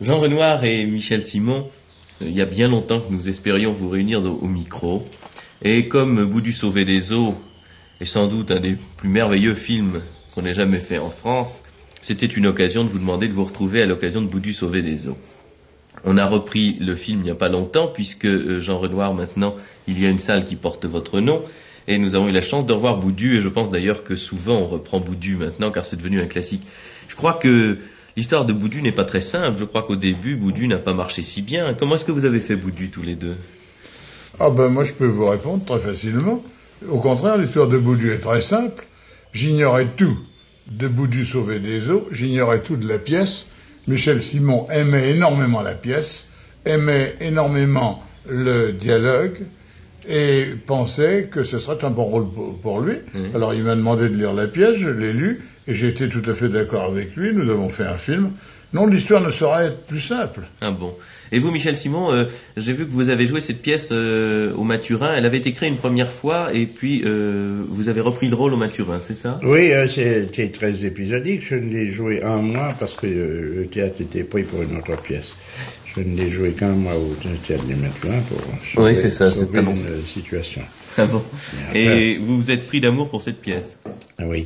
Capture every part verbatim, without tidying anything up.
Jean Renoir et Michel Simon, il y a bien longtemps que nous espérions vous réunir au micro. Et comme Boudu sauvé des eaux est sans doute un des plus merveilleux films qu'on ait jamais fait en France, c'était une occasion de vous demander de vous retrouver à l'occasion de Boudu sauvé des eaux. On a repris le film il n'y a pas longtemps, puisque Jean Renoir, maintenant, il y a une salle qui porte votre nom, et nous avons eu la chance de revoir Boudu, et je pense d'ailleurs que souvent on reprend Boudu maintenant, car c'est devenu un classique. Je crois que l'histoire de Boudu n'est pas très simple. Je crois qu'au début, Boudu n'a pas marché si bien. Comment est-ce que vous avez fait Boudu tous les deux? Ah ben moi je peux vous répondre très facilement. Au contraire, l'histoire de Boudu est très simple. J'ignorais tout de Boudu sauvé des eaux, j'ignorais tout de la pièce. Michel Simon aimait énormément la pièce, aimait énormément le dialogue et pensait que ce serait un bon rôle pour lui. Mmh. Alors il m'a demandé de lire la pièce, je l'ai lue et j'ai été tout à fait d'accord avec lui. Nous avons fait un film. Non, l'histoire ne saurait être plus simple. Ah bon. Et vous, Michel Simon, euh, j'ai vu que vous avez joué cette pièce euh, au Mathurin. Elle avait été créée une première fois et puis euh, vous avez repris le rôle au Mathurin, c'est ça? Oui, euh, c'était très épisodique. Je ne l'ai joué un mois parce que euh, le théâtre était pris pour une autre pièce. Je ne l'ai joué qu'un mois au théâtre du Mathurin pour sauver, oui, c'est ça, sauver c'est une bon. situation. Ah bon. Et, après, et vous vous êtes pris d'amour pour cette pièce? Ah oui.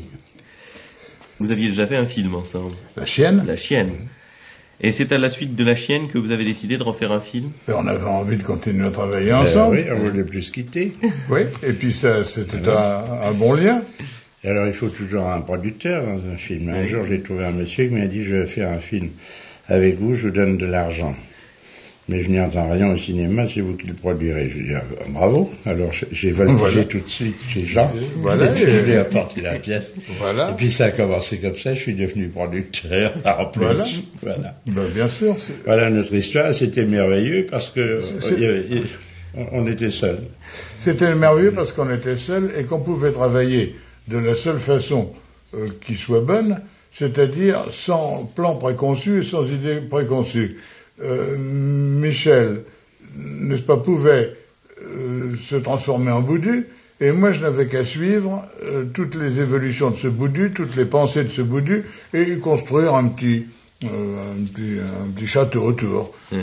Vous aviez déjà fait un film ensemble. La Chienne. La Chienne. Et c'est à la suite de La Chienne que vous avez décidé de refaire un film? Et on avait envie de continuer à travailler ensemble. Euh, oui, on voulait plus se quitter. Oui, et puis ça, c'était un, un bon lien. Et alors il faut toujours un producteur dans un film. Un oui. jour j'ai trouvé un monsieur qui m'a dit: je vais faire un film avec vous, je vous donne de l'argent. Mais je n'y entends rien au cinéma, c'est vous qui le produirez. Je dis: ah, bravo. Alors j'ai voltigé voilà. tout de suite chez Jean. Voilà. Et je lui ai apporté la pièce. Voilà. Et puis ça a commencé comme ça, je suis devenu producteur en plus. Voilà. Voilà. Ben, bien sûr. C'est... Voilà notre histoire, c'était merveilleux parce que c'est... y avait, y, on était seuls. C'était merveilleux parce qu'on était seuls et qu'on pouvait travailler de la seule façon euh, qui soit bonne, c'est-à-dire sans plan préconçu et sans idée préconçue. Euh, Michel, n'est-ce pas, pouvait euh, se transformer en Boudu, et moi je n'avais qu'à suivre euh, toutes les évolutions de ce Boudu, toutes les pensées de ce Boudu, et construire un petit, euh, un petit, un petit château autour. Mmh.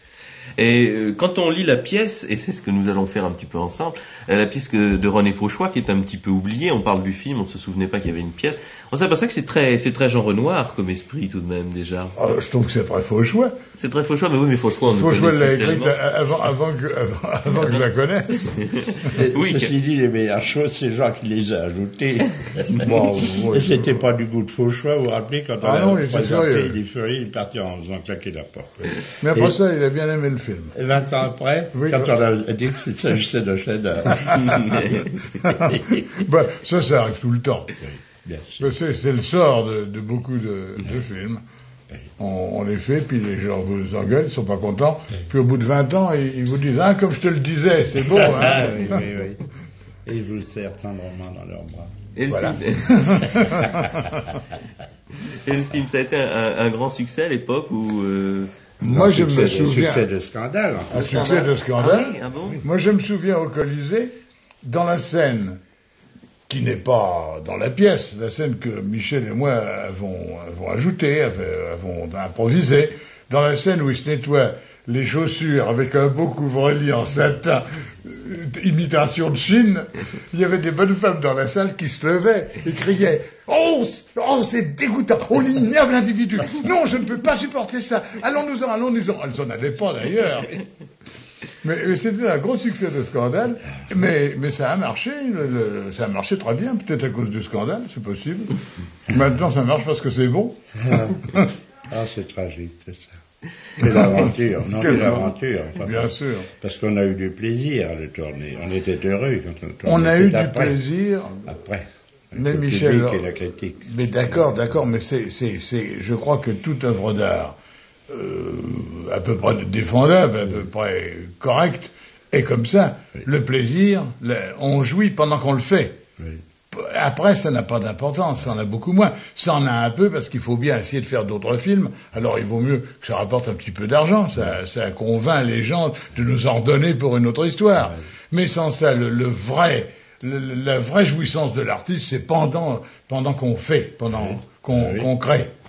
Et euh, quand on lit la pièce, et c'est ce que nous allons faire un petit peu ensemble, euh, la pièce que, de René Fauchois, qui est un petit peu oubliée, on parle du film, on ne se souvenait pas qu'il y avait une pièce, on s'aperçoit que c'est très, c'est très Jean Renoir comme esprit tout de même déjà. Ah, je trouve que c'est très Fauchois. C'est très Fauchois, mais oui, mais Fauchois... Fauchois l'a écrite avant, avant, que, avant, avant que je la connaisse. Oui, ceci dit, les meilleures choses, c'est Jean qui les a ajoutées. Bon, et c'était pas du goût de Fauchois, vous vous rappelez, quand on ah a non, présenté des feuilles, il est parti en faisant claquer la porte. Mais après et, ça, il a bien aimé le film. Et vingt ans après, oui, quand bah... on a dit qu'il s'agissait de chef-d'œuvre. bah, ça, ça arrive tout le temps. Oui, bien sûr. C'est, c'est le sort de, de beaucoup de, de films. On, on les fait, puis les gens vous engueulent, ils sont pas contents. Puis au bout de vingt ans, ils, ils vous disent: ah, comme je te le disais, c'est beau, hein. Oui, oui, oui. Et ils vous le serrent tendrement dans leurs bras. Et voilà. Le et le film, ça a été un, un grand succès à l'époque où... Euh... Moi, je succès, me souviens... Un succès de scandale. Un succès de scandale. Ah oui, ah bon? Moi, je me souviens au Colisée, dans la scène qui n'est pas dans la pièce, la scène que Michel et moi avons, avons ajoutée, avons improvisée, dans la scène où il se nettoie les chaussures avec un beau couvre-lit en satin, imitation de Chine, il y avait des bonnes femmes dans la salle qui se levaient et criaient: oh, oh, c'est dégoûtant, oh, l'ignoble individu, non, je ne peux pas supporter ça, allons-nous-en, allons-nous-en. Elles n'en allaient pas d'ailleurs. Mais, mais c'était un gros succès de scandale, mais, mais ça a marché, le, le, ça a marché très bien, peut-être à cause du scandale, c'est possible. Maintenant ça marche parce que c'est bon. Ah, c'est tragique, c'est ça. C'est l'aventure, non, c'est l'aventure. Enfin, bien parce, sûr. Parce qu'on a eu du plaisir à le tourner. On était heureux quand on tournait. On a c'est eu après, du plaisir. Après. Mais le Michel, public et la critique. Mais d'accord, d'accord, mais c'est, c'est, c'est, je crois que toute œuvre d'art, euh, à peu près défendable, à peu près correcte, est comme ça. Oui. Le plaisir, le, on jouit pendant qu'on le fait. Oui. Après, ça n'a pas d'importance, ça en a beaucoup moins. Ça en a un peu parce qu'il faut bien essayer de faire d'autres films. Alors il vaut mieux que ça rapporte un petit peu d'argent. Ça, ça convainc les gens de nous en redonner pour une autre histoire. Ouais. Mais sans ça, le, le vrai, le, la vraie jouissance de l'artiste, c'est pendant, pendant qu'on fait, pendant oui. qu'on, oui. qu'on crée.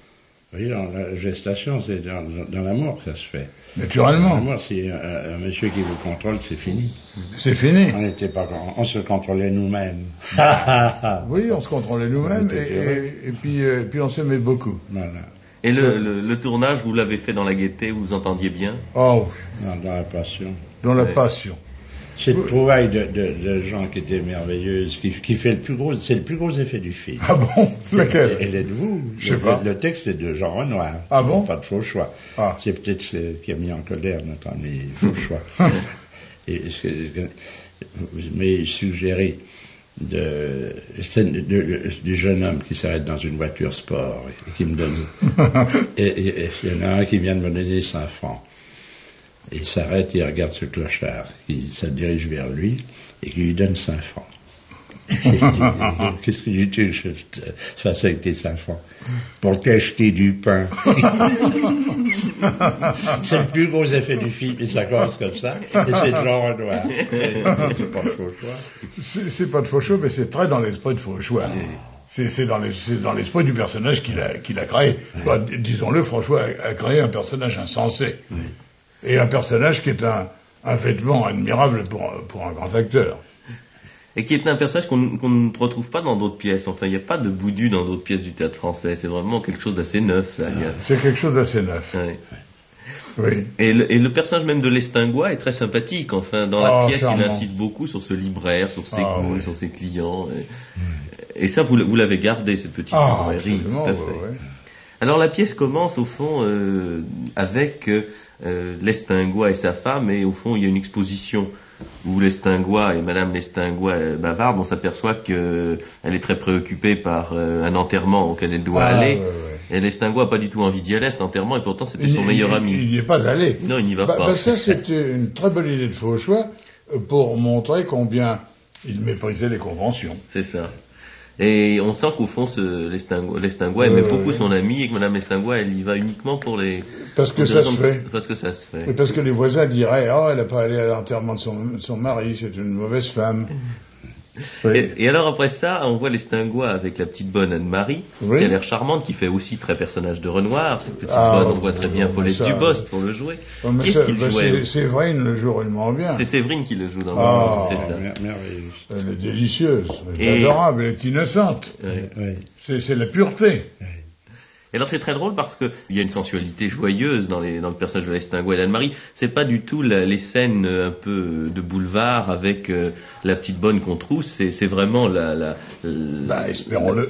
Oui, dans la gestation, c'est dans, dans l'amour que ça se fait. Naturellement. Dans l'amour, si un, un monsieur qui vous contrôle, c'est fini. C'est fini. On n'était pas, on se contrôlait nous-mêmes. Oui, on se contrôlait nous-mêmes et, et, et puis, euh, puis on s'aimait beaucoup. Voilà. Et le, le, le tournage, vous l'avez fait dans la gaieté, vous vous entendiez bien? Oh, Dans, dans la passion. dans la Ouais. passion. Cette trouvaille de, de, de gens qui étaient merveilleuses, qui, qui fait le plus gros, c'est le plus gros effet du film. Ah bon? Lequel? Elle est de vous. Je sais le, pas. Le texte est de Jean Renoir. Ah bon? Pas de faux choix. Ah. C'est peut-être ce qui a mis en colère notre ami faux choix. Et ce que- vous m'avez suggéré de, scène de- de- du jeune homme qui s'arrête dans une voiture sport et qui me donne. et, et- et il y en a un qui vient de me donner cinq francs. Et il s'arrête et il regarde ce clochard qui se dirige vers lui et qui lui donne cinq francs. Qu'est-ce que tu veux que je te fasse avec tes cinq francs? Pour t'acheter du pain. C'est le plus gros effet du film, et ça commence comme ça, et c'est de Jean Renoir. C'est pas de faux choix. C'est c'est pas de Fauchot, mais c'est très dans l'esprit de Fauchois. C'est c'est dans les- c'est dans l'esprit du personnage qu'il a, qu'il a créé. Bah, d- disons-le, François a, a créé un personnage insensé. Et un personnage qui est un, un vêtement admirable pour, pour un grand acteur. Et qui est un personnage qu'on qu'on ne retrouve pas dans d'autres pièces. Enfin, il n'y a pas de Boudu dans d'autres pièces du théâtre français. C'est vraiment quelque chose d'assez neuf. Là. Il y a- C'est quelque chose d'assez neuf. Ouais. Oui. Et, le, et le personnage même de Lestingois est très sympathique. Enfin, dans la Oh, pièce, charmant. il insiste beaucoup sur ce libraire, sur ses Ah, goûts, oui. sur ses clients. Et, et ça, vous, l- vous l'avez gardé, cette petite Ah, librairie. absolument, Tout à fait. ouais, ouais. Alors la pièce commence au fond euh, avec euh, Lestingois et sa femme, et au fond il y a une exposition où Lestingois et Madame Lestingois euh, bavardent. On s'aperçoit qu'elle est très préoccupée par euh, un enterrement auquel elle doit Ah, aller. ouais, ouais. Et Lestingois n'a pas du tout envie d'y aller à cet enterrement, et pourtant c'était Il son n'y- meilleur il- ami. Il n'y est pas allé. Non, il n'y va Bah, pas. bah, ça, c'était une très bonne idée de Fauchois euh, pour montrer combien il méprisait les conventions. C'est ça. Et on sent qu'au fond, ce Lestingois, Lestingois Ouais, aimait ouais, beaucoup ouais. son ami, et que Madame Lestingois, elle y va uniquement pour les... Parce que pour des ça raisons se de- fait. Parce que ça se fait. Et parce que les voisins diraient, oh, elle n'a pas allé à l'enterrement de son, de son mari, c'est une mauvaise femme. Oui. Et, et alors après ça, on voit Lestingois avec la petite bonne Anne-Marie, Oui. qui a l'air charmante, qui fait aussi très personnage de Renoir. Cette petite Ah, bonne, on voit très bien oui, Paulette ça, Dubost pour le jouer. Oh, mais Qu'est-ce ça, qu'il bah, jouait c'est- Séverine le joue réellement bien. C'est Séverine qui le joue dans le Ah. c'est ça. Mer- merveilleux. Elle est délicieuse, elle est Et- adorable, elle est innocente. Ouais. Oui. C'est c'est la pureté. Et alors c'est très drôle parce que il y a une sensualité joyeuse dans, les, dans le personnage de Lestingois et d'Anne-Marie. C'est pas du tout la- les scènes euh, un peu de boulevard avec euh, la petite bonne qu'on trousse. C'est, c'est vraiment la... la, la- Bah, espérons-le.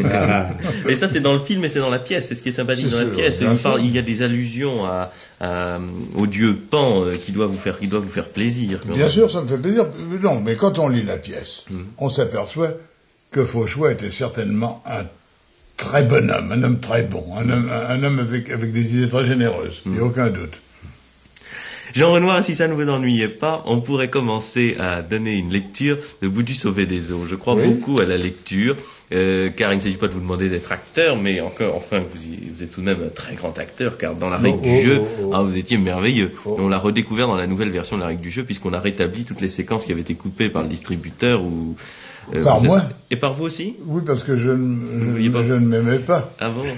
Et ça c'est dans le film et c'est dans la pièce. C'est ce qui est sympathique C'est dans la sûr, pièce. bien Il, parle- sûr. il y a des allusions à, à, au dieu Pan euh, qui doit vous faire, qui doit vous faire plaisir. quand Bien même. sûr, ça me fait plaisir. Non, mais quand on lit la pièce, Mhm. on s'aperçoit que Fauchois était certainement un très bon homme, un homme très bon, un homme, un homme avec, avec des idées très généreuses, il n'y a aucun doute. Jean Renoir, si ça ne vous ennuyait pas, on pourrait commencer à donner une lecture de Boudu sauvé des eaux. Je crois Oui. beaucoup à la lecture, euh, car il ne s'agit pas de vous demander d'être acteur, mais encore, enfin, vous, y- vous êtes tout de même un très grand acteur, car dans la règle Oh, du oh, jeu, oh, oh. ah, vous étiez merveilleux. Oh. Et on l'a redécouvert dans la nouvelle version de la règle du jeu, puisqu'on a rétabli toutes les séquences qui avaient été coupées par le distributeur ou... euh, Par vous êtes- moi Et par vous aussi? Oui, parce que je, ne- je, vouliez pas- je ne m'aimais pas. Ah bon?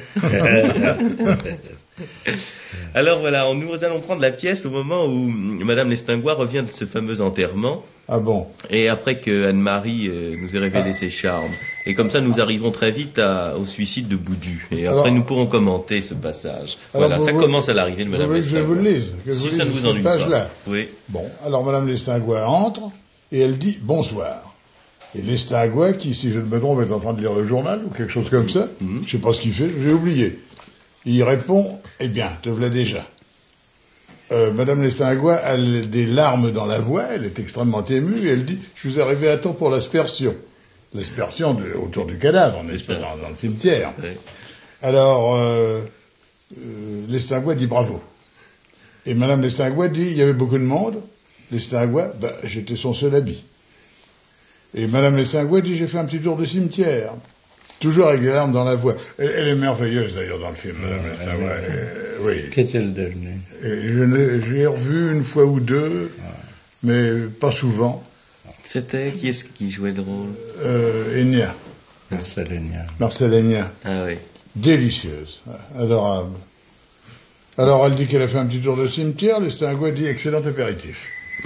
Alors voilà, on- nous allons prendre la pièce au moment où Madame Lestingois revient de ce fameux enterrement. Ah bon. Et après que Anne-Marie euh, nous ait révélé Ah. ses charmes. Et comme ça, nous arriverons très vite à- au suicide de Boudu. Et après, Alors- nous pourrons commenter ce passage. Alors, voilà, vous- ça vous- commence à l'arrivée de vous Madame voulez que je Lestingois. vous le lise, que je Si vous ça lise ne vous cette ennuie pas. page-là. Oui. Bon, alors Madame Lestingois entre et elle dit bonsoir. Et Lestingois, qui, si je ne me trompe, est en train de lire le journal ou quelque chose comme ça, Mhm. je sais pas ce qu'il fait, j'ai oublié. Il répond, eh bien, te voilà déjà. Euh, Madame Lestingois a l- des larmes dans la voix, elle est extrêmement émue, et elle dit, je suis arrivé à temps pour l'aspersion. L'aspersion de- autour du cadavre, n'est-ce pas, ça. dans, dans le cimetière. Oui. Alors, euh, euh, Lestingois dit bravo. Et Madame Lestingois dit, il y avait beaucoup de monde. Lestingois, bah, j'étais son seul habit. Et Madame Lestingois dit, j'ai fait un petit tour de cimetière. Toujours avec des larmes dans la voix. Elle, elle est merveilleuse d'ailleurs dans le film, Madame Ouais, Lestingois. ouais, ouais. Euh, oui. Qu'est-elle devenue? Et je l'ai je l'ai revu une fois ou deux, mais pas souvent. C'était, qui est-ce qui jouait le rôle? Euh, Enya, Marcel Héniard. Marcel Enya. Ah oui. Délicieuse, adorable. Alors elle dit qu'elle a fait un petit tour de cimetière, Lestingouet dit excellent apéritif.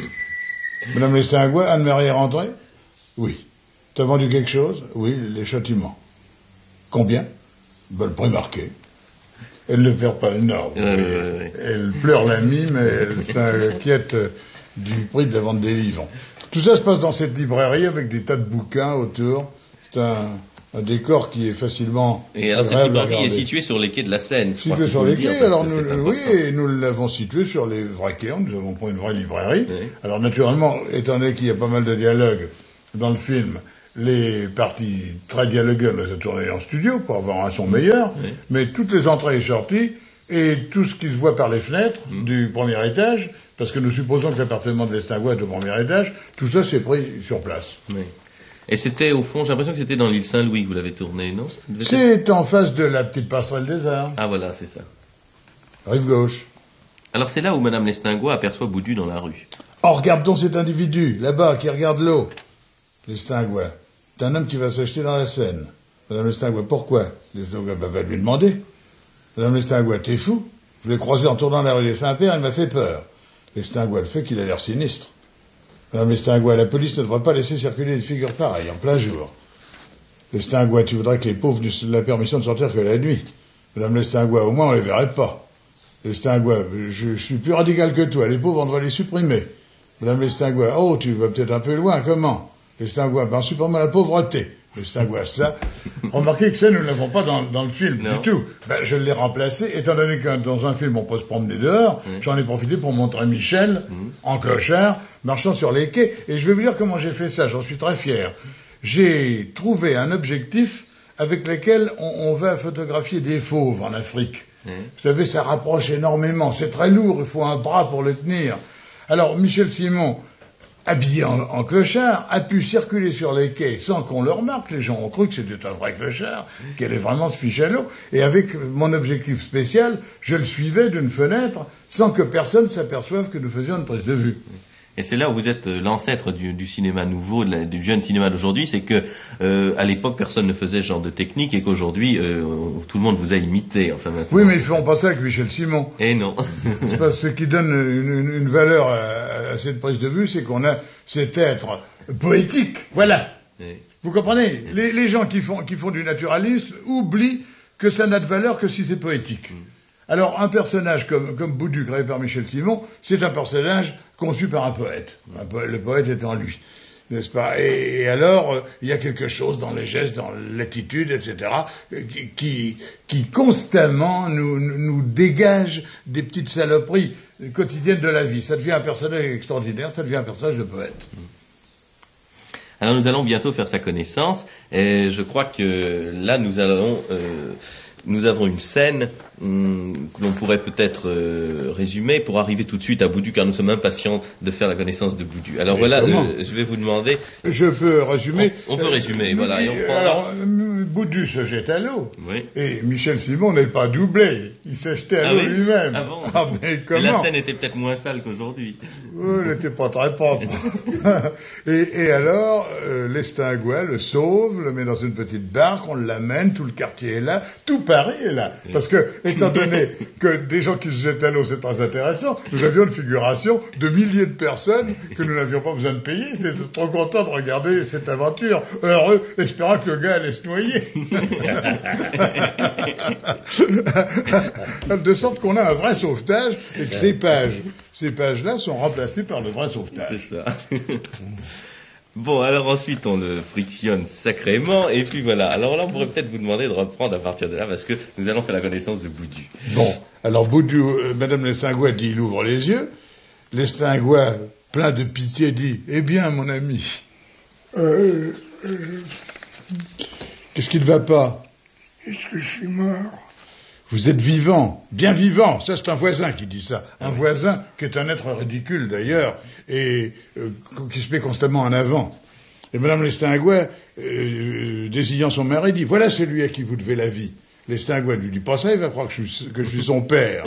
Madame Lestingouet, Anne-Marie est rentrée? Oui. T'as vendu quelque chose? Oui, les châtiments. Combien? Ben, le prix marqué. Elle ne perd pas le nord. Ouais, ouais, ouais. Elle pleure la mime et elle s'inquiète du prix de la vente des livres. Tout ça se passe dans cette librairie avec des tas de bouquins autour. C'est un, un décor qui est facilement Et alors cette librairie est située sur les quais de la Seine. Située sur les quais, alors nous, oui, et nous l'avons située sur les vrais quais, nous avons pris une vraie librairie. Oui. Alors naturellement, étant donné qu'il y a pas mal de dialogues dans le film, les parties très dialoguées, on les a tournées en studio pour avoir un son meilleur, oui. Mais toutes les entrées et sorties, et tout ce qui se voit par les fenêtres mmh. du premier étage, parce que nous supposons que l'appartement de Lestingouet est au premier étage, tout ça c'est pris sur place. Oui. Et c'était au fond, j'ai l'impression que c'était dans l'île Saint-Louis que vous l'avez tourné, non? C'est être... en face de la petite passerelle des Arts. Ah voilà, c'est ça. Rive gauche. Alors c'est là où Madame Lestingouet aperçoit Boudu dans la rue. Oh, regarde donc cet individu, là-bas, qui regarde l'eau. Lestingouet. C'est un homme qui va s'acheter dans la Seine. Madame Lestingouet, pourquoi? Lestingouet va lui demander. Madame Lestingouet, t'es fou? Je l'ai croisé en tournant la rue des Saint-Père, il m'a fait peur. Lestingouet, le fait qu'il a l'air sinistre. Madame Lestingouet, la police ne devrait pas laisser circuler des figures pareilles, en plein jour. Lestingouet, tu voudrais que les pauvres n'aient la permission de sortir que la nuit. Madame Lestingouet, au moins on les verrait pas. Lestingouet, je, je suis plus radical que toi, les pauvres on devrait les supprimer. Madame Lestingouet, oh, tu vas peut-être un peu loin, comment? Lestingouet, ben supprime la pauvreté. Lestingouet, ça. Remarquez que ça, nous ne l'avons pas dans, dans le film non. du tout. Ben, je l'ai remplacé, étant donné que dans un film on peut se promener dehors, mmh. j'en ai profité pour montrer Michel, mmh. en clochard, marchant sur les quais, et je vais vous dire comment j'ai fait ça, j'en suis très fier. J'ai trouvé un objectif avec lequel on, on va photographier des fauves en Afrique. Mmh. Vous savez, ça rapproche énormément, c'est très lourd, il faut un bras pour le tenir. Alors, Michel Simon, habillé en, en clochard, a pu circuler sur les quais sans qu'on le remarque. Les gens ont cru que c'était un vrai clochard, qu'il allait vraiment se ficher à l'eau. Et avec mon objectif spécial, je le suivais d'une fenêtre sans que personne s'aperçoive que nous faisions une prise de vue. Et c'est là où vous êtes l'ancêtre du, du cinéma nouveau, de la, du jeune cinéma d'aujourd'hui, c'est que euh, à l'époque personne ne faisait ce genre de technique et qu'aujourd'hui euh, tout le monde vous a imité. Enfin maintenant. Oui, mais ils font pas ça avec Michel Simon. Et non. C'est parce que ce qui donne une, une, une valeur à, à cette prise de vue, c'est qu'on a cet être poétique. Voilà. Oui. Vous comprenez? Oui. Les, les gens qui font qui font du naturalisme oublient que ça n'a de valeur que si c'est poétique. Oui. Alors, un personnage comme, comme Boudu, créé par Michel Simon, c'est un personnage conçu par un poète. Un po- le poète étant lui, n'est-ce pas? Et, et alors, euh, il y a quelque chose dans les gestes, dans l'attitude, et cetera, qui, qui, qui constamment nous, nous dégage des petites saloperies quotidiennes de la vie. Ça devient un personnage extraordinaire, ça devient un personnage de poète. Alors, nous allons bientôt faire sa connaissance, et je crois que là, nous allons... Euh, Nous avons une scène hum, que l'on pourrait peut-être euh, résumer pour arriver tout de suite à Boudu, car nous sommes impatients de faire la connaissance de Boudu. Alors mais voilà, euh, je vais vous demander... Je peux résumer. On, on peut résumer, euh, voilà. Et on prend... Alors, Boudu se jette à l'eau. Oui. Et Michel Simon n'est pas doublé. Il s'est jeté à ah l'eau oui lui-même. Ah bon ah, mais comment? Mais la scène était peut-être moins sale qu'aujourd'hui. Oui, elle n'était pas très propre. et, et alors, euh, Lestingouet le sauve, le met dans une petite barque, on l'amène, tout le quartier est là, tout Paris est là. Parce que, étant donné que des gens qui se jettent à l'eau, c'est très intéressant, nous avions une figuration de milliers de personnes que nous n'avions pas besoin de payer. Ils étaient trop contents de regarder cette aventure, heureux, espérant que le gars allait se noyer. De sorte qu'on a un vrai sauvetage et que ces pages, ces pages-là sont remplacées par le vrai sauvetage. C'est ça. Bon, alors ensuite on le frictionne sacrément, et puis voilà. Alors là, on pourrait peut-être vous demander de reprendre à partir de là, parce que nous allons faire la connaissance de Boudu. Bon, alors Boudu, euh, Madame Lestingouet dit, il ouvre les yeux. Lestingouet, plein de pitié, dit, eh bien, mon ami, euh, euh, qu'est-ce qui ne va pas? Est-ce que je suis mort? Vous êtes vivant, bien vivant. Ça, c'est un voisin qui dit ça. Un voisin qui est un être ridicule, d'ailleurs, et euh, qui se met constamment en avant. Et Madame Lestingouet, euh, désignant son mari, dit, voilà celui à qui vous devez la vie. Lestingouet lui dit pas ça, il va croire que je suis, que je suis son père.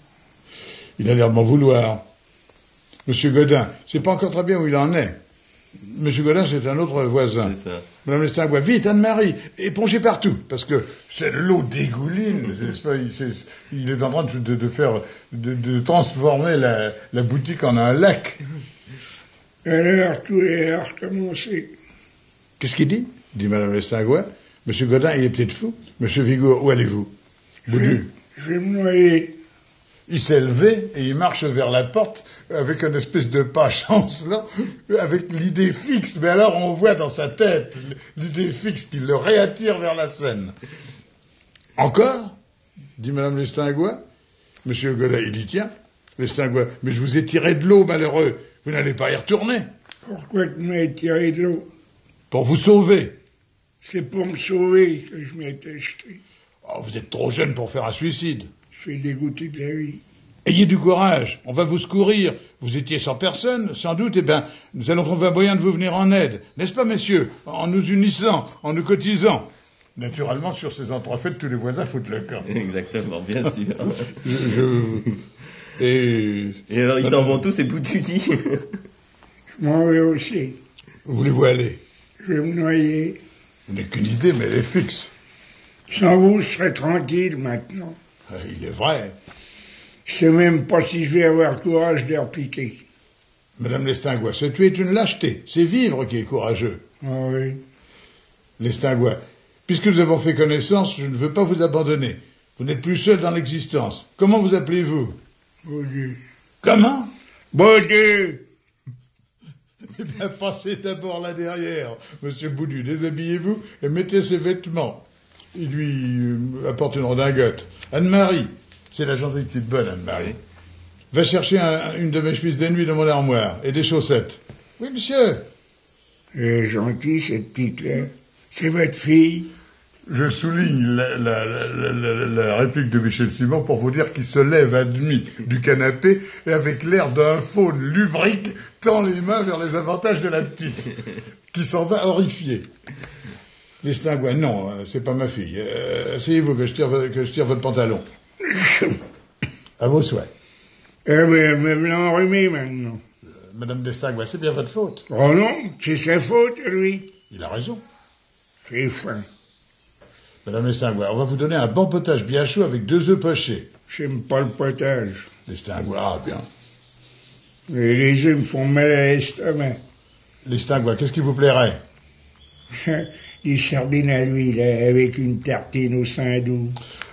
Il a l'air de m'en vouloir. Monsieur Godin, c'est pas encore très bien où il en est. Monsieur Godin, c'est un autre voisin. C'est ça. Madame Lestingois, vite, Anne-Marie, épongez partout, parce que c'est l'eau dégouline, n'est-ce pas, il, c'est, il est en train de, de, de faire, de, de transformer la, la boutique en un lac. Alors, tout est à recommencer. Qu'est-ce qu'il dit dit Madame Lestingois. Monsieur Godin, il est peut-être fou. Monsieur Vigo, où allez-vous? Boudu. Je vais me noyer. Il s'est levé et il marche vers la porte avec une espèce de pas chancelant, avec l'idée fixe. Mais alors on voit dans sa tête l'idée fixe qui le réattire vers la scène. Encore dit Madame Lestingois. Monsieur Godin, il y tient. Lestingois, mais je vous ai tiré de l'eau, malheureux. Vous n'allez pas y retourner. Pourquoi tu m'as tiré de l'eau? Pour vous sauver. C'est pour me sauver que je m'y étais jeté. Oh, vous êtes trop jeune pour faire un suicide. Je suis dégoûté de la vie. Ayez du courage, on va vous secourir. Vous étiez sans personne, sans doute, eh bien, nous allons trouver un moyen de vous venir en aide. N'est-ce pas, messieurs? En nous unissant, en nous cotisant. Naturellement, sur ces entrefaites, tous les voisins foutent le camp. Exactement, bien sûr. je, je... Et... Et alors, ils s'en vont tous et Boudu dit. Je m'en vais aussi. Où voulez-vous aller? Je vais me noyer. Vous n'avez qu'une idée, mais elle est fixe. Sans vous, je serai tranquille maintenant. Il est vrai. Je sais même pas si je vais avoir le courage de repiquer. Madame Lestingois, se tuer est une lâcheté. C'est vivre qui est courageux. Ah oui. Lestingois, puisque nous avons fait connaissance, je ne veux pas vous abandonner. Vous n'êtes plus seul dans l'existence. Comment vous appelez-vous? Boudu. Comment? Boudu. Eh bien, passez d'abord là derrière, monsieur Boudu. Déshabillez-vous et mettez ses vêtements. Il lui euh, apporte une redingote. Anne-Marie, c'est la gentille petite bonne, Anne-Marie. Va chercher un, une de mes chemises de nuit dans mon armoire et des chaussettes. Oui, monsieur. Elle est gentille, cette petite-là. C'est votre fille. Je souligne la, la, la, la, la réplique de Michel Simon pour vous dire qu'il se lève à demi du canapé et avec l'air d'un faune lubrique tend les mains vers les avantages de la petite, qui s'en va horrifiée. Lestingois, non, euh, c'est pas ma fille. Euh, asseyez-vous que je tire, que je tire votre pantalon. À vos souhaits. Eh bien, me voilà enrhumé maintenant. Euh, Madame Lestingois, c'est bien votre faute. Oh non, c'est sa faute, lui. Il a raison. J'ai faim. Madame Lestingois, on va vous donner un bon potage bien chaud avec deux œufs pochés. J'aime pas le potage. Lestingois, ah bien. Et les œufs me font mal à l'estomac. Lestingois, qu'est-ce qui vous plairait? Des sardines à l'huile avec une tartine au sein doux.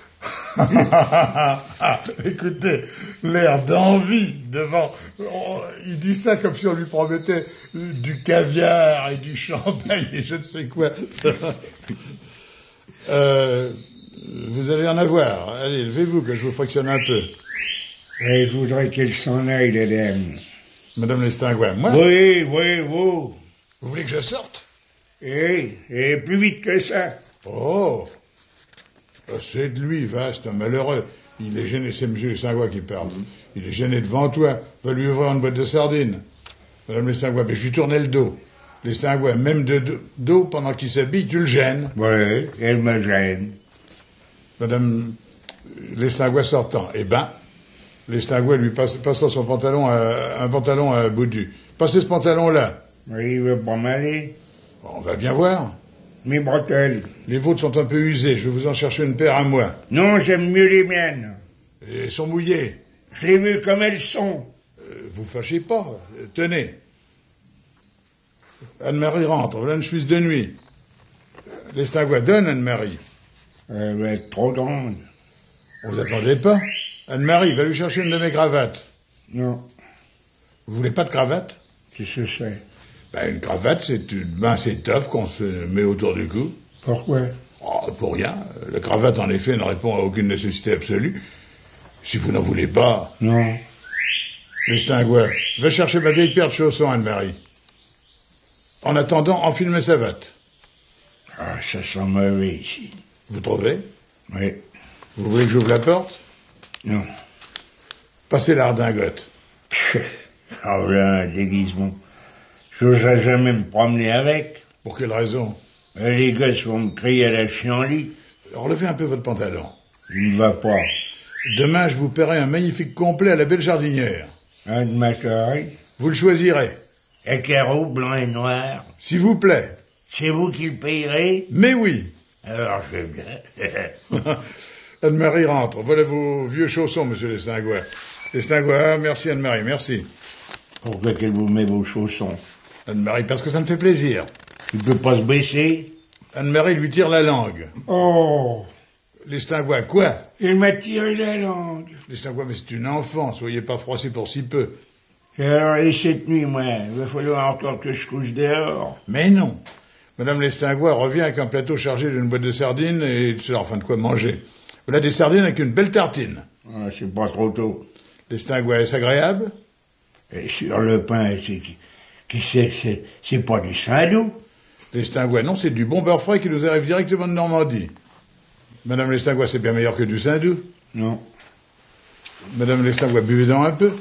Écoutez, l'air d'envie devant... Oh, il dit ça comme si on lui promettait du caviar et du champagne et je ne sais quoi. euh, vous allez en avoir. Allez, levez-vous que je vous frictionne un peu. Et je voudrais qu'elle s'en aille, la dame. Madame Lestingois, moi? Oui, oui, vous. Vous voulez que je sorte? Eh, et plus vite que ça. Oh, c'est de lui, va, c'est un malheureux. Il est gêné, c'est monsieur Lestingois qui parle. Il est gêné devant toi. Va lui ouvrir une boîte de sardines. Madame Lestingois, mais je lui tournais le dos. Lestingois, même de dos, pendant qu'il s'habille, tu le gênes. Oui, elle me gêne. Madame Lestingois sortant. Eh ben, Lestingois lui passe, passant son pantalon à, un pantalon à Boudu. Passez ce pantalon-là. Oui, il veut pas m'aller. On va bien voir. Mes bretelles. Les vôtres sont un peu usées. Je vais vous en chercher une paire à moi. Non, j'aime mieux les miennes. Elles sont mouillées. Je les veux comme elles sont. Euh, vous fâchez pas. Euh, tenez. Anne-Marie rentre. Voilà une chemise de nuit. Lestingois, donne Anne-Marie. Elle va être trop grande. Vous attendez pas? Anne-Marie, va lui chercher une de mes cravates. Non. Vous voulez pas de cravate? Qu'est-ce que c'est? Ben, une cravate, c'est une mince étoffe qu'on se met autour du cou. Pourquoi? Oh, pour rien. La cravate, en effet, ne répond à aucune nécessité absolue. Si vous n'en voulez pas... Non. Lestingois, va chercher ma vieille paire de chaussons, Anne-Marie. En attendant, enfile mes savates. Ah, ça sent mauvais ici. Vous trouvez? Oui. Vous voulez que j'ouvre la porte? Non. Passez la redingote. Ah, voilà un déguisement. Je n'oserais jamais me promener avec. Pour quelle raison? Les gosses vont me crier à la chienlit. Relevez un peu votre pantalon. Il ne va pas. Demain, je vous paierai un magnifique complet à la belle jardinière. Un de ma taille. Vous le choisirez. Écaro, blanc et noir. S'il vous plaît. C'est vous qui le payerez? Mais oui. Alors, je vais bien. Anne-Marie rentre. Voilà vos vieux chaussons, monsieur Lestingois. Lestingois, merci Anne-Marie, merci. Pourquoi qu'elle vous met vos chaussons? Anne-Marie, parce que ça me fait plaisir. Il peut pas se baisser? Anne-Marie lui tire la langue. Oh! Lestingois, quoi? Il m'a tiré la langue. Lestingois, mais c'est une enfant, soyez pas froissé pour si peu. Et alors, et cette nuit, moi, il va falloir encore que je couche dehors. Mais non. Madame Lestingois revient avec un plateau chargé d'une boîte de sardines et c'est enfin de quoi manger. Voilà des sardines avec une belle tartine. Ah, c'est pas trop tôt. Lestingois, est-ce agréable? Et sur le pain, c'est qui, qui c'est, c'est, c'est pas du Saint-Loup. Lestingois, non, c'est du bon beurre frais qui nous arrive directement de Normandie. Madame Lestingois, c'est bien meilleur que du Saint-Doux. Non. Madame Lestingois, buvez-en un peu.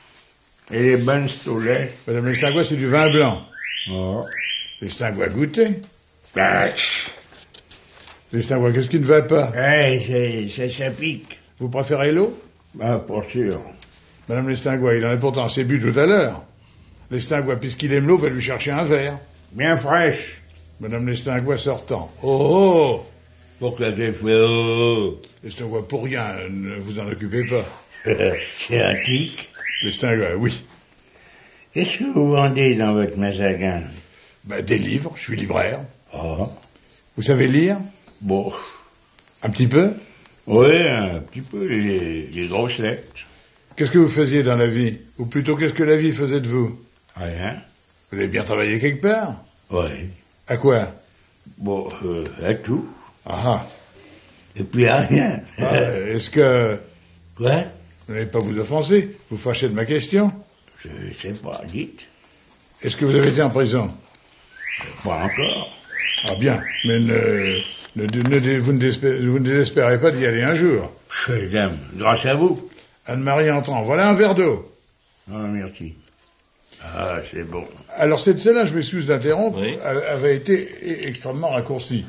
Et les bonnes stolets. Madame Lestingois, c'est du vin blanc. Oh. Lestingois, goûtez. Ah, Lestingois, qu'est-ce qui ne va pas? hey, c'est, ça, ça pique. Vous préférez l'eau? Ah, pour sûr. Madame Lestingois, il en a pourtant assez bu tout à l'heure. Lestingois, puisqu'il aime l'eau, va lui chercher un verre. Bien fraîche. Madame Lestingois sortant. Oh, oh! Pourquoi qu'elle fait oh? Lestingois, pour rien, ne vous en occupez pas. C'est un tic. Lestingois, oui. Qu'est-ce que vous vendez dans votre magasin? Ben, des livres, je suis libraire. Oh. Vous savez lire? Bon. Un petit peu? Oui, un petit peu, les, les grosses lettres. Qu'est-ce que vous faisiez dans la vie? Ou plutôt, qu'est-ce que la vie faisait de vous? Rien. Vous avez bien travaillé quelque part? Oui. À quoi? Bon, euh, à tout. Ah ah. Et puis à rien. Ah, est-ce que... Quoi? Vous n'allez pas vous offenser? Vous fâchez de ma question? Je sais pas, dites. Est-ce que vous avez été en prison? Pas encore. Ah bien, mais ne, ne, ne- vous, ne désespérez, vous ne désespérez pas d'y aller un jour. Je dame, grâce à vous. Anne-Marie entrant, voilà un verre d'eau. Ah, merci. Ah, c'est bon. Alors cette scène-là, je m'excuse d'interrompre, Oui. a- avait été e- extrêmement raccourcie.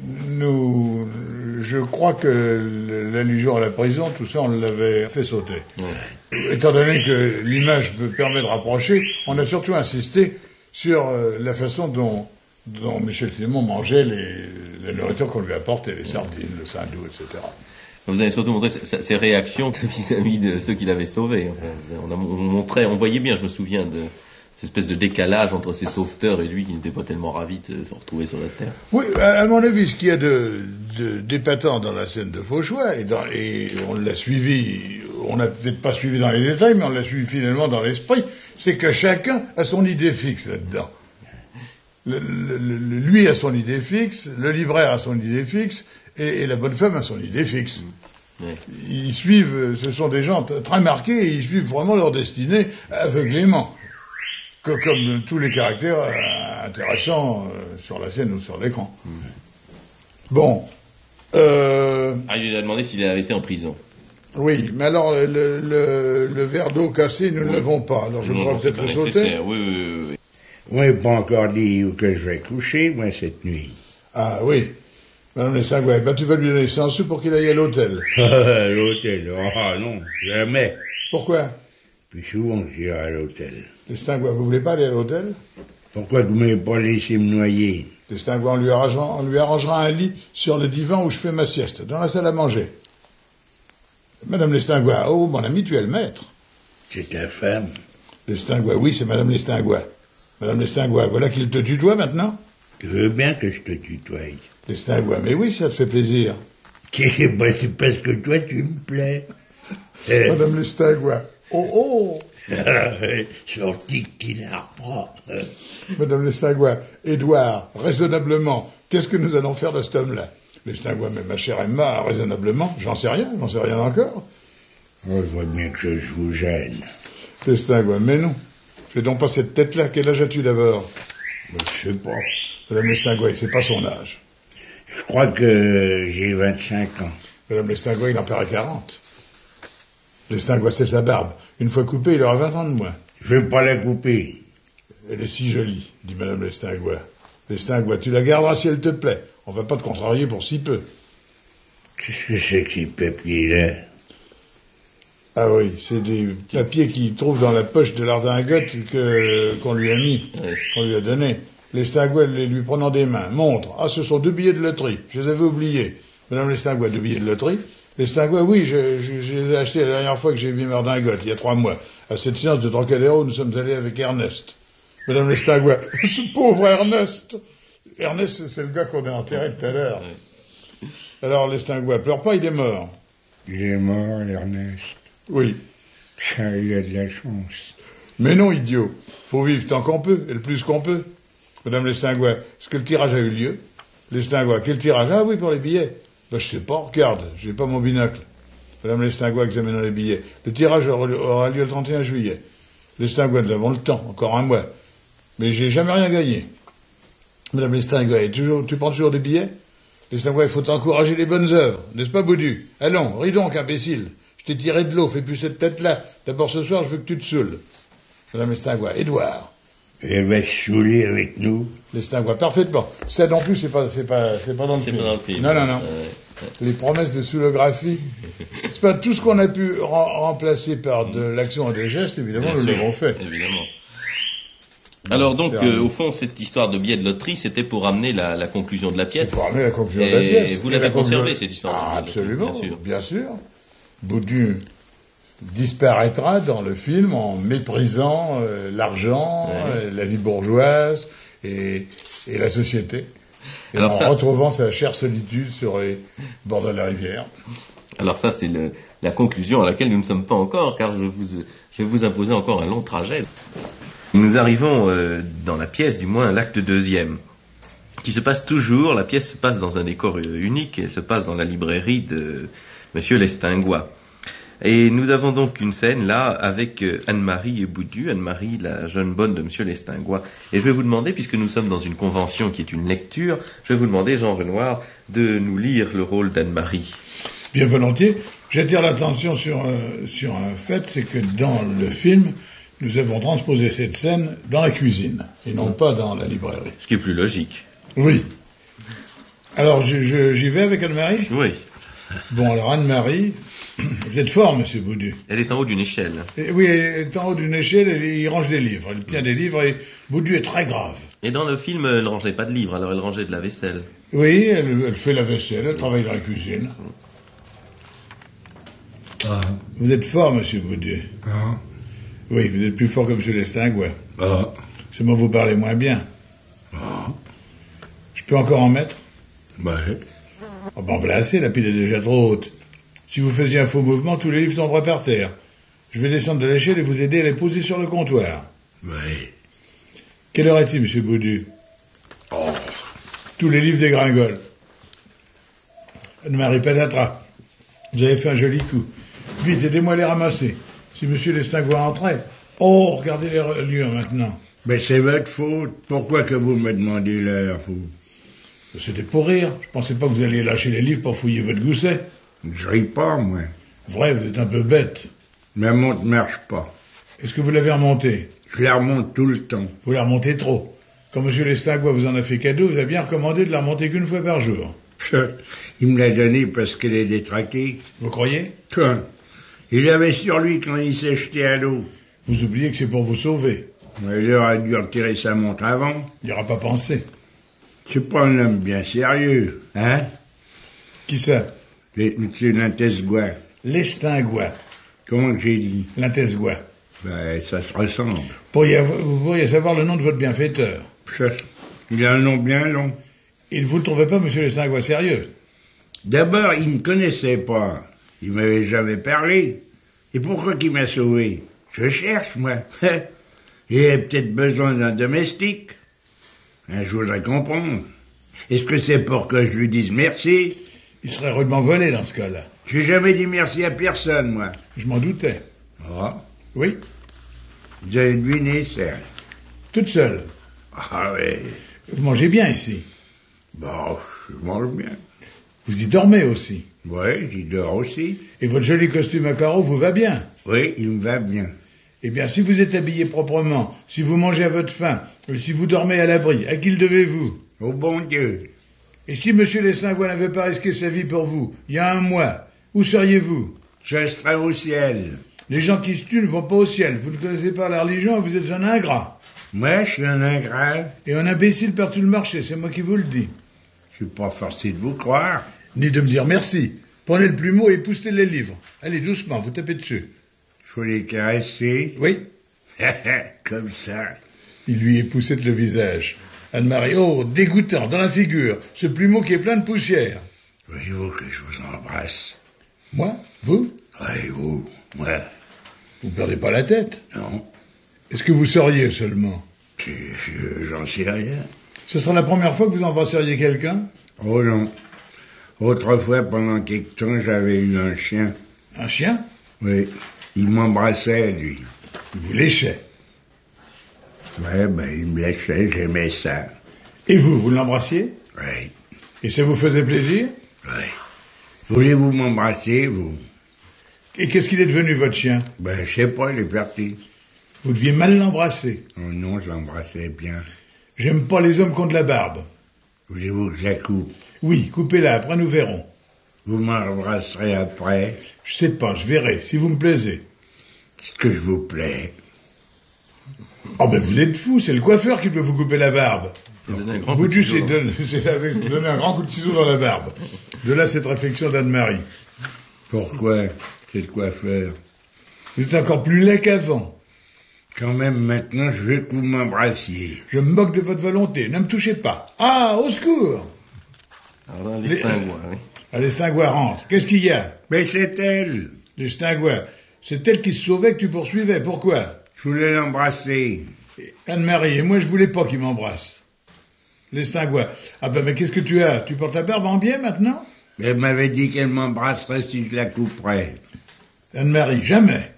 Nous, je crois que l- l'allusion à la prison, tout ça, on l'avait fait sauter. Ouais. Étant donné que l'image me permet de rapprocher, on a surtout insisté sur euh, la façon dont, dont Michel Simon mangeait les, la nourriture qu'on lui apportait, les sardines, le Saint-Doux, et cetera. Vous avez surtout montré ses ses réactions vis-à-vis de ceux qui l'avaient sauvé. Enfin, on a on montrait, on voyait bien, je me souviens, de cette espèce de décalage entre ses sauveteurs et lui qui n'était pas tellement ravi de se retrouver sur la terre. Oui, à, à mon avis, ce qu'il y a de, de d'épatant dans la scène de Fauchois, et, dans, et on l'a suivi, on n'a peut-être pas suivi dans les détails, mais on l'a suivi finalement dans l'esprit, c'est que chacun a son idée fixe là-dedans. Le, le, le- lui a son idée fixe, le libraire a son idée fixe, et, et la bonne femme a son idée fixe. Ouais. Ils suivent, ce sont des gens t- très marqués, et ils suivent vraiment leur destinée aveuglément. Co- Comme tous les caractères euh, intéressants euh, sur la scène ou sur l'écran. Bon. Euh, Ah, il lui a demandé s'il avait été en prison. oui, mais alors le, le, le verre d'eau cassé, nous ne Oui. l'avons pas. Alors je Non, crois non, c'est peut-être pas le sauter. nécessaire. Oui, oui, oui, oui. Moi, pas encore dit où que je vais coucher, moi, cette nuit. Ah oui. Madame Lestingois, ben tu vas lui donner cent sous pour qu'il aille à l'hôtel. À l'hôtel. Ah non, jamais. Pourquoi? Plus souvent que j'irai à l'hôtel. Lestingois, vous voulez pas aller à l'hôtel? Pourquoi vous m'avez pas laissé me noyer? Lestingois, on lui, arrangera, on lui arrangera un lit sur le divan où je fais ma sieste, dans la salle à manger. Madame Lestingois, oh mon ami, tu es le maître. C'est ta femme. Lestingois, oui, c'est Madame Lestingois. Madame Lestingois, voilà qu'il te tutoie maintenant? Tu veux bien que je te tutoie? Lestingois, mais oui, ça te fait plaisir. C'est pas- c'est parce que toi, tu me plais. Euh, Madame Lestingois, oh oh. Sorti qu'il la reprend. Euh, Madame Lestingois, Édouard, raisonnablement, qu'est-ce que nous allons faire de cet homme-là? Lestingois, mais ma chère Emma, raisonnablement, j'en sais rien, j'en sais rien encore. Oh, je vois bien que je vous gêne. Lestingois, mais non. Fais donc pas cette tête-là, quel âge as-tu d'abord? Mais je sais pas. Madame Lestingois, c'est pas son âge. Je crois que j'ai vingt-cinq ans. Madame Lestingois, il en paraît quarante. Lestingois, c'est sa barbe. Une fois coupée, il aura vingt ans de moins. Je vais pas la couper. Elle est si jolie, dit Madame Lestingois. Lestingois, tu la garderas si elle te plaît. On va pas te contrarier pour si peu. Qu'est-ce que c'est que ces papiers-là? Ah oui, c'est des papiers qu'il trouve dans la poche de l'ardingote que, qu'on lui a mis, Ouais. qu'on lui a donné. Lestingois les lui prenant des mains, montre. Ah, ce sont deux billets de loterie. Je les avais oubliés. Madame Lestingois, deux billets de loterie. Lestingois, oui, je, je, je les ai achetés la dernière fois que j'ai vu Merdingote, il y a trois mois. À cette séance de Trocadéro, nous sommes allés avec Ernest. Madame Lestingois, ce pauvre Ernest. Ernest, c'est le gars qu'on a enterré tout à l'heure. Ouais. Alors, Lestingois, pleure pas, il est mort. Il est mort, Ernest. Oui. Ça, il a de la chance. Mais non, idiot. Faut vivre tant qu'on peut, et le plus qu'on peut. Madame Lestingois, est-ce que le tirage a eu lieu? Lestingois, quel tirage? Ah oui, pour les billets. Ben, je sais pas, regarde, j'ai pas mon binocle. Madame Lestingois examinant les billets. Le tirage aura, aura lieu le trente et un juillet. Lestingois, nous avons le temps, encore un mois. Mais j'ai jamais rien gagné. Madame Lestingois, et toujours, tu prends toujours des billets? Lestingois, il faut encourager les bonnes œuvres, n'est-ce pas, Baudu? Allons, ris donc, imbécile. Je t'ai tiré de l'eau, fais plus cette tête-là. D'abord ce soir, je veux que tu te saoules. Madame Lestingois, Édouard. Elle va se saouler avec nous. Lestingois, parfaitement. Ça non plus, c'est pas, c'est pas, c'est pas dans le C'est film. pas dans le film. Non, non, non. Ouais. Les promesses de soulographie. C'est pas tout ce qu'on a pu rem- remplacer par de l'action et des gestes, évidemment, Bien nous sûr, l'avons fait. Évidemment. Alors donc, c'est euh, un- au fond, cette histoire de billet de loterie, c'était pour amener la, la conclusion de la pièce. C'est pour amener la conclusion de la Et pièce. vous Et l'avez la conclusion- conservée, cette histoire de Ah, billet de loterie, absolument, bien sûr. bien sûr. Baudu disparaîtra dans le film en méprisant euh, l'argent, Ouais. euh, la vie bourgeoise et, et la société. Et Alors en ça- retrouvant sa chère solitude sur les bords de la rivière. Alors ça, c'est le- la conclusion à laquelle nous ne sommes pas encore, car je, vous, je vais vous imposer encore un long trajet. Nous arrivons euh, dans la pièce, du moins à l'acte deuxième, qui se passe toujours, la pièce se passe dans un décor euh, unique, elle se passe dans la librairie de Monsieur Lestingois. Et nous avons donc une scène là avec euh, Anne-Marie et Boudu, Anne-Marie, la jeune bonne de Monsieur Lestingois. Et je vais vous demander, puisque nous sommes dans une convention qui est une lecture, je vais vous demander, Jean Renoir, de nous lire le rôle d'Anne-Marie. Bien volontiers. J'attire l'attention sur, euh, sur un fait, c'est que dans le film, nous avons transposé cette scène dans la cuisine, et non pas dans la librairie. Ce qui est plus logique. Oui. Alors, je- je- j'y vais avec Anne-Marie? Oui. Bon, alors Anne-Marie, vous êtes fort, monsieur Baudu. Elle est en haut d'une échelle. Et oui, elle est en haut d'une échelle, et il range des livres. Elle tient des livres, et Baudu est très grave. Et dans le film, elle rangeait pas de livres, alors elle rangeait de la vaisselle. Oui, elle, elle fait la vaisselle, elle travaille dans la cuisine. Ah, Vous êtes fort, monsieur Baudu. ah, Oui, vous êtes plus fort que monsieur Lestingois. ah, Seulement, vous parlez moins bien. ah, Je peux encore en mettre? ouais, Oh ben, voilà assez, la pile est déjà trop haute. Si vous faisiez un faux mouvement, tous les livres tomberaient par terre. Je vais descendre de l'échelle et vous aider à les poser sur le comptoir. ouais. Quelle heure est-il, monsieur Baudu? Oh, Tous les livres dégringolent. Anne-Marie Patatra, vous avez fait un joli coup. Vite, aidez-moi à les ramasser. Si monsieur Lestingois entrait... Oh, regardez les reliures maintenant. mais c'est votre faute. Pourquoi que vous me demandez l'heure, vous? C'était pour rire. Je pensais pas que vous alliez lâcher les livres pour fouiller votre gousset. Je ris pas, moi. Vrai, vous êtes un peu bête. Ma montre marche pas. Est-ce que vous l'avez remontée? Je la remonte tout le temps. Vous la remontez trop. Quand monsieur Lestingois vous en a fait cadeau, vous avez bien recommandé de la remonter qu'une fois par jour. Il me l'a donnée parce qu'elle est détraquée. Vous croyez? Tiens, il l'avait sur lui quand il s'est jeté à l'eau. Vous oubliez que c'est pour vous sauver. Il aurait dû retirer sa montre avant. Il n'y aura pas pensé. C'est pas un homme bien sérieux, hein? Qui ça? Les- Monsieur Lintesgois. Lestingois. Comment que j'ai dit? Lintesgois. Ben, ça se ressemble. Pourriez avoir- Vous pourriez savoir le nom de votre bienfaiteur. Ça, il a un nom bien long. Et vous ne le trouvez pas, monsieur Lestingois, sérieux? D'abord, il me connaissait pas. Il m'avait jamais parlé. Et pourquoi qu'il m'a sauvé? Je cherche, moi. Il avait peut-être besoin d'un domestique. Un jour, je comprendre. Est-ce que c'est pour que je lui dise merci? Il serait rudement volé dans ce cas-là. J'ai jamais dit merci à personne, moi. Je m'en doutais. Ah, Oui, vous avez deviné, ça. toute seule. Ah oui. Vous mangez bien ici. Bon, je mange bien. Vous y dormez aussi. Oui, j'y dors aussi. Et votre joli costume à carreaux vous va bien. Oui, il me va bien. Eh bien, si vous êtes habillé proprement, si vous mangez à votre faim, et si vous dormez à l'abri, à qui le devez-vous? Au bon Dieu. Et si monsieur Lestingois n'avait pas risqué sa vie pour vous, il y a un mois, où seriez-vous? je serai au ciel. Les gens qui se tuent ne vont pas au ciel. Vous ne connaissez pas la religion, vous êtes un ingrat. Moi, je suis un ingrat. Et un imbécile perd tout le marché, c'est moi qui vous le dis. Je suis pas forcé de vous croire. Ni de me dire merci. Prenez le plumeau et poussez les livres. Allez, doucement, vous tapez dessus. Je faut les caresser. Oui. Comme ça. Il lui époussette le visage. Anne-Marie, oh, dégoûtant, dans la figure, ce plumeau qui est plein de poussière. Voyez-vous que je vous embrasse. Moi? Vous? Oui, vous, moi. Vous perdez pas la tête? Non. Est-ce que vous sauriez seulement? Je- je- J'en sais rien. Ce sera la première fois que vous embrasseriez quelqu'un? Oh non. Autrefois, pendant quelque temps, j'avais eu un chien. Un chien? Oui. Il m'embrassait, lui. Il vous léchait. Ouais, ben, il me léchait, j'aimais ça. Et vous, vous l'embrassiez? Oui. Et ça vous faisait plaisir? Oui. Voulez-vous m'embrasser, vous? Et qu'est-ce qu'il est devenu, votre chien? Ben, je sais pas, il est parti. Vous deviez mal l'embrasser. Oh non, je l'embrassais bien. J'aime pas les hommes qui ont de la barbe. Voulez-vous que je la coupe? Oui, coupez-la, après nous verrons. Vous m'embrasserez après? Je sais pas, je verrai, si vous me plaisez. Est-ce que je vous plais? Oh ben vous êtes fou, c'est le coiffeur qui peut vous couper la barbe. C'est donner un grand coup de Boudu ciseau s'est dans- donné, s'est avec- donné un grand coup de ciseau dans la barbe. De là cette réflexion d'Anne-Marie. Pourquoi? C'est le coiffeur. Vous êtes encore plus laid qu'avant. Quand même, maintenant, je veux que vous m'embrassiez. Je me moque de votre volonté, ne me touchez pas. Ah, au secours! Alors là, les Les- Stingouins, oui. Allez, Stingouin, rentre. Qu'est-ce qu'il y a? Mais c'est elle. Les Stingouin, c'est elle qui se sauvait que tu poursuivais, pourquoi? Je voulais l'embrasser. Anne-Marie, et moi je voulais pas qu'il m'embrasse. Les Stingouin. Ah ben mais qu'est-ce que tu as? Tu portes la barbe en biais maintenant? Elle m'avait dit qu'elle m'embrasserait si je la couperais. Anne-Marie, jamais.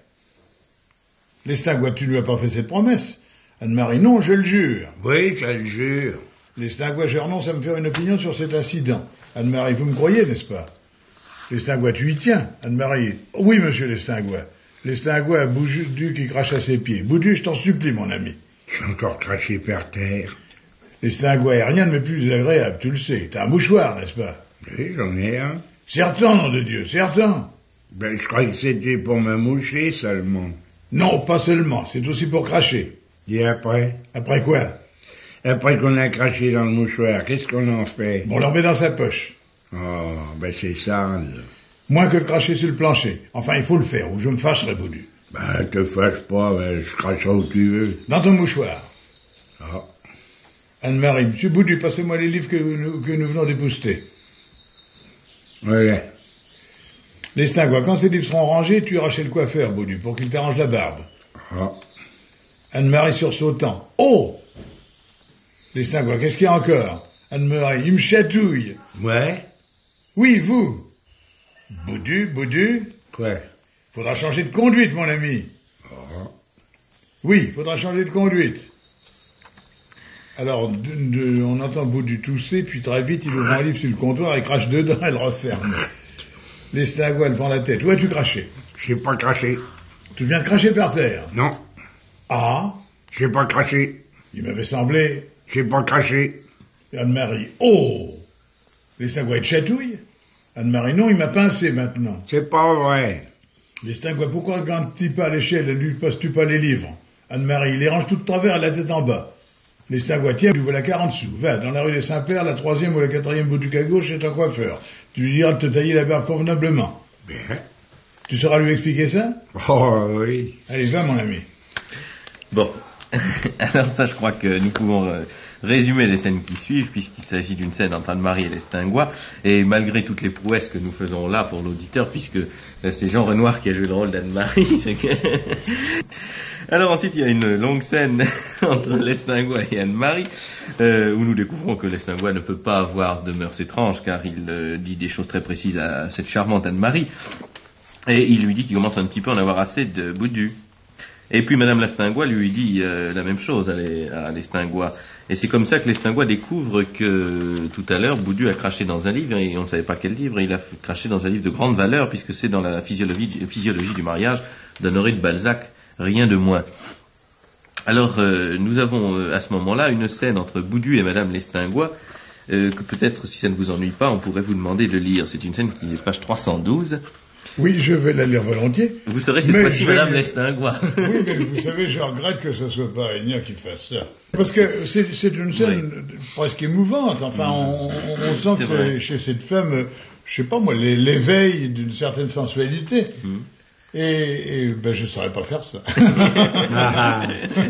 Les Stingouin, tu ne lui as pas fait cette promesse. Anne-Marie, non, je le jure. Oui, je le jure. Les Stingouin, je renonce à me faire une opinion sur cet incident. Anne-Marie, vous me croyez, n'est-ce pas? Les Stingouin, tu y tiens. Anne-Marie, oui, monsieur les Stingouin. Les Stingouin, Boudu qui crache à ses pieds. Boudu, je t'en supplie, mon ami. J'ai encore craché par terre. Les Stingouin, rien de m'est plus désagréable, tu le sais. T'as un mouchoir, n'est-ce pas? Oui, j'en ai un. Certain, nom de Dieu, certain. Ben, je croyais que c'était pour me moucher seulement. Non, pas seulement, c'est aussi pour cracher. Et après? Après quoi? Après qu'on a craché dans le mouchoir, qu'est-ce qu'on en fait? On le remet dans sa poche. Oh, ben c'est sale. Moins que de cracher sur le plancher. Enfin, il faut le faire, ou je me fâcherai, Boudu. Ben, te fâche pas, ben, je cracherai où tu veux. Dans ton mouchoir. Ah. Anne-Marie, monsieur Boudu, passez-moi les livres que nous, que nous venons d'épousseter. Voilà. Les Stingouin, quand ces livres seront rangés, tu iras chez le coiffeur, Boudu, pour qu'il t'arrange la barbe. Ah. Anne-Marie sursautant. Oh! Les Stingouin, qu'est-ce qu'il y a encore? Anne-Marie, il me chatouille. Ouais? Oui, vous. Boudu, Boudu, Quoi? faudra changer de conduite, mon ami. Ah. Oui, faudra changer de conduite. Alors, de- de- on entend Boudu tousser, puis très vite, il ouvre un livre sur le comptoir et crache dedans et le referme. Les Stingouin levant la tête. Où as-tu craché? J'ai pas craché. Tu viens de cracher par terre. Non. Ah, J'ai pas craché. il m'avait semblé. J'ai pas craché. Anne-Marie, oh! Les Stingouin te chatouillent? Anne-Marie, non, il m'a pincé maintenant. C'est pas vrai. Les Stingouin, pourquoi quand tu pas à l'échelle, ne lui passes-tu pas les livres? Anne-Marie, il les range tout de travers et la tête en bas. Les Stingouin, tiens, tu vois la quarante sous. Va, dans la rue des Saint-Père, la troisième ou la quatrième boutique à gauche, c'est un coiffeur. Tu lui diras de te tailler la barbe convenablement. Bien. Tu sauras lui expliquer ça? Oh, oui. Allez, va, mon ami. Bon, alors ça je crois que nous pouvons euh, résumer les scènes qui suivent, puisqu'il s'agit d'une scène entre Anne-Marie et les Stingouin, et malgré toutes les prouesses que nous faisons là pour l'auditeur, puisque euh, c'est Jean Renoir qui a joué le rôle d'Anne-Marie, c'est que... Alors ensuite il y a une longue scène entre les Stingouin et Anne-Marie, euh, où nous découvrons que les Stingouin ne peut pas avoir de mœurs étranges, car il euh, dit des choses très précises à cette charmante Anne-Marie, et il lui dit qu'il commence un petit peu à en avoir assez de Boudu. Et puis Madame Lestingois lui dit euh, la même chose à, les, à Lestingois. Et c'est comme ça que Lestingois découvre que tout à l'heure, Boudu a craché dans un livre, et on ne savait pas quel livre, il a craché dans un livre de grande valeur, puisque c'est dans la physiologie, physiologie du mariage d'Honoré de Balzac, rien de moins. Alors, euh, nous avons euh, à ce moment-là une scène entre Boudu et Madame Lestingois, euh, que peut-être, si ça ne vous ennuie pas, on pourrait vous demander de lire. C'est une scène qui est page trois cent douze. Oui, je vais la lire volontiers. Vous serez cette mais fois-ci je- Madame Lestingois. Oui, mais vous savez, je regrette que ce soit pas Régnier qui fasse ça. Parce que c'est, c'est une scène presque émouvante. Enfin, on, on- on sent que C'est vrai. c'est chez cette femme, euh, je sais pas moi, l'é- l'éveil d'une certaine sensualité. Mm. Et, et ben, je saurais pas faire ça. Ah,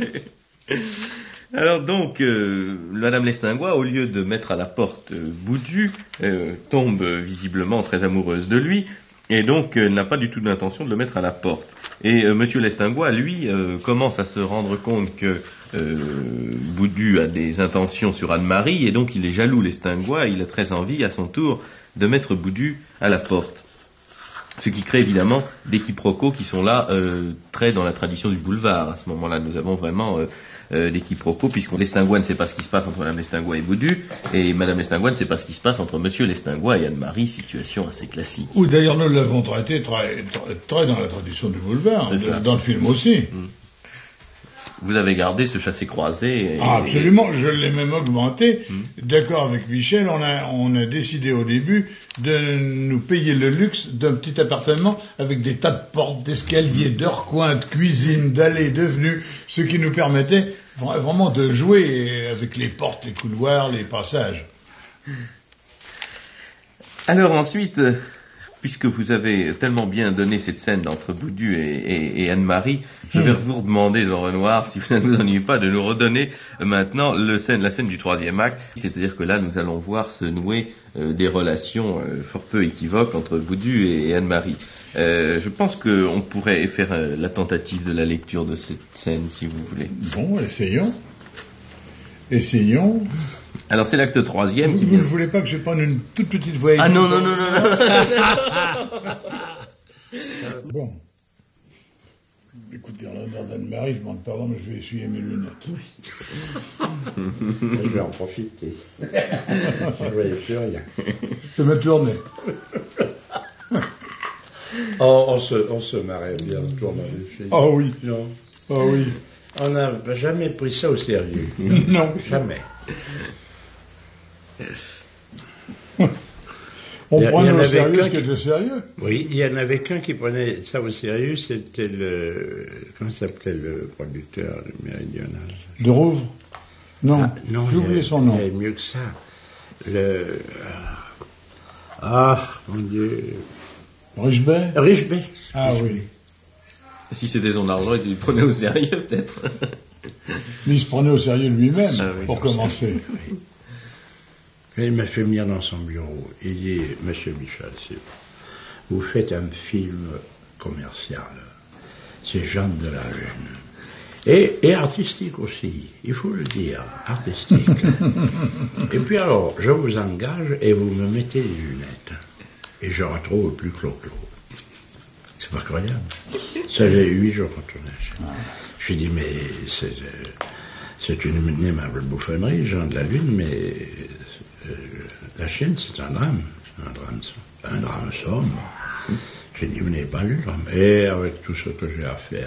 Alors donc, euh, Madame Lestingois, au lieu de mettre à la porte euh, Boudu, euh, tombe euh, visiblement très amoureuse de lui, et donc euh, n'a pas du tout d'intention de le mettre à la porte. Et euh, Monsieur Lestingois, lui, euh, commence à se rendre compte que euh, Boudu a des intentions sur Anne-Marie, et donc il est jaloux Lestingois, et il a très envie, à son tour, de mettre Boudu à la porte. Ce qui crée évidemment des quiproquos qui sont là euh, très dans la tradition du boulevard. À ce moment-là, nous avons vraiment euh, euh, des quiproquos, puisqu'on Lestingois ne sait pas ce qui se passe entre Madame Lestingois et Boudu, et Madame Lestingois ne sait pas ce qui se passe entre Monsieur Lestingois et Anne-Marie, situation assez classique. Ou d'ailleurs, nous l'avons traité très, très, très dans la tradition du boulevard, C'est ça. dans le film aussi. Vous avez gardé ce chassé-croisé. et- Ah, absolument, je l'ai même augmenté. Hmm. D'accord avec Michel, on a, on a décidé au début de nous payer le luxe d'un petit appartement avec des tas de portes, d'escaliers, de recoins, de cuisine, d'allées, de venues, ce qui nous permettait vra- vraiment de jouer avec les portes, les couloirs, les passages. Alors ensuite, euh, puisque vous avez tellement bien donné cette scène entre Boudu et, et- et Anne-Marie, je vais vous redemander, Jean Renoir, si vous ne vous ennuyez pas, de nous redonner euh, maintenant le scène, la scène du troisième acte. C'est-à-dire que là, nous allons voir se nouer euh, des relations euh, fort peu équivoques entre Boudu et, et Anne-Marie. Euh, je pense qu'on pourrait faire euh, la tentative de la lecture de cette scène, si vous voulez. Bon, essayons. Essayons. Alors c'est l'acte troisième Vous, qui vous vient... ne voulez pas que je prenne une toute petite voix Ah aiguë non, non, non, non, non. Bon. Écoutez, en l'honneur d'Anne-Marie, je demande pardon, mais je vais essuyer mes lunettes. je vais en profiter. Je ne voyais plus rien. Ça m'a tourné. Oh, on se, on se marrait bien autour dans les films. Oh oui, Non. oh oui. On n'a jamais pris ça au sérieux. Non. Jamais. On Il y a- il y prenait en au avait sérieux qu'un ce qui qui- était sérieux. Oui, il y en avait qu'un qui prenait ça au sérieux, c'était le... Comment s'appelait le producteur du Méridional? De Rouvre. Non, Ah, non, j'ai il y oublié avait- son nom. Il y avait mieux que ça. Le... Ah, mon Dieu... Richebert. Richebert. Ah oui. Si c'était son argent, il le prenait au sérieux, peut-être. Mais il se prenait au sérieux lui-même, Ah oui, pour non, commencer. Il m'a fait venir dans son bureau. Il dit, Monsieur Michel, c'est- vous faites un film commercial. C'est Jeanne de la Lune. Et, et artistique aussi, il faut le dire, artistique. Et puis alors, je vous engage et vous me mettez les lunettes. Et je retrouve plus Clo-Clo. C'est pas croyable. Ça, j'ai eu huit jours pour tournage. Je lui ai dit, mais c'est, euh, c'est une aimable bouffonnerie, Jean de la Lune, mais euh, la chienne, c'est un drame. C'est un drame, so- un drame sombre. J'ai dit, vous n'avez pas lu le drame. Et avec tout ce que j'ai à faire.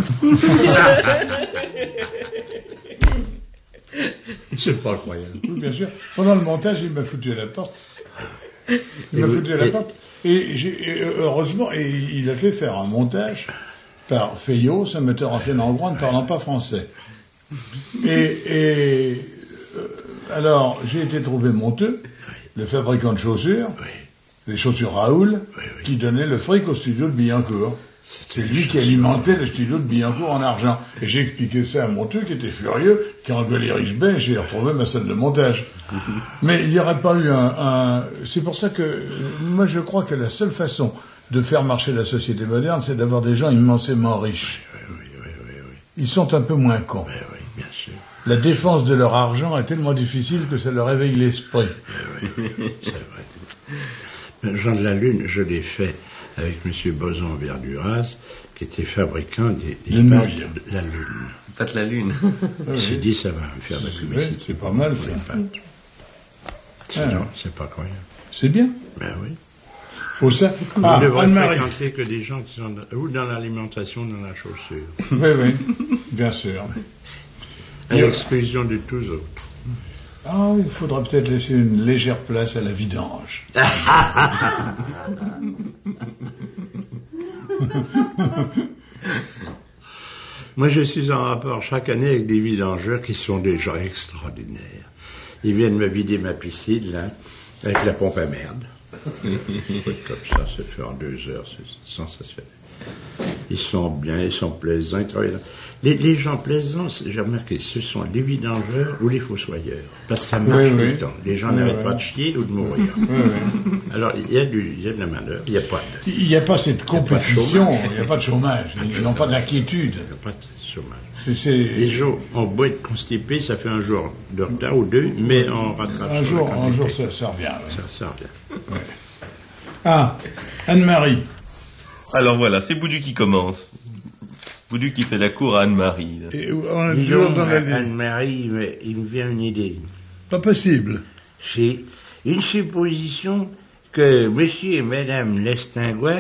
C'est pas croyable. Oui, bien sûr. Pendant le montage, il m'a foutu à la porte. Il m'a Et vous- foutu à la et- porte. Et, j'ai, et heureusement, et il a fait faire un montage par Fayot, un metteur en scène hongrois ne parlant pas français. Et, et euh, alors, j'ai été trouvé monteux, le fabricant de chaussures, Oui. les chaussures Raoul, Oui, oui. qui donnait le fric au studio de Billancourt. C'est lui qui alimentait le studio de Billancourt en argent. Et j'ai expliqué ça à Monteux, qui était furieux, qui a engueulé Richebert, et j'ai retrouvé ma salle de montage. Mais il n'y aurait pas eu un... un- C'est pour ça que, euh, moi je crois que la seule façon de faire marcher la société moderne, c'est d'avoir des gens immensément riches. Oui, oui, oui, oui, oui. Ils sont un peu moins cons. Oui, oui, bien sûr. La défense de leur argent est tellement difficile que ça leur éveille l'esprit. Oui, oui, c'est vrai. Mais Jean de la Lune, je l'ai fait avec M. Boson Verduras, qui était fabricant des, des De pâtes nouilles. de la Lune. Faites la lune. Il s'est dit, ça va me faire de la Oui, publicité. c'est pas mal, pour ça. les pâtes. Sinon, Ah. c'est pas croyable. C'est bien. Ben oui. Faut ça. Vous Ah, ne devrez Anne-Marie. fréquenter que des gens qui sont dans, ou dans l'alimentation, ou dans la chaussure. Oui, oui, bien sûr. À l'exclusion de tous autres. Ah, il faudra peut-être laisser une légère place à la vidange. Moi, je suis en rapport chaque année avec des vidangeurs qui sont des gens extraordinaires. Ils viennent me vider ma piscine, là, avec la pompe à merde. Comme ça, c'est fait en deux heures, c'est sensationnel. Ils sont bien, ils sont plaisants, ils travaillent. Les, les gens plaisants, j'ai remarqué, ce sont les vidangeurs ou les fossoyeurs. Parce que ça marche oui, tout oui. le temps. Les gens Oui, n'arrêtent oui. pas de chier ou de mourir. Oui, oui. Alors, il y a du, il y a de la manœuvre, il n'y a pas de, Il n'y a pas cette pas de compétition, chômage. il n'y a pas de chômage, ils n'ont pas d'inquiétude. il n'y a pas de chômage. C'est- c'est- Les jours, on beau être constipé, ça fait un jour de retard ou deux, mais on rattrape Un sur jour, la un jour quantité. ça, ça revient. ouais. Ça, ça revient. Ouais. Ah, Anne-Marie. Alors voilà, c'est Boudu qui commence. Boudu qui fait la cour à Anne-Marie. là. Et on est Dis toujours donc, dans la ligne. Anne-Marie, il me- il me vient une idée. Pas possible. C'est une supposition que monsieur et madame Lestingois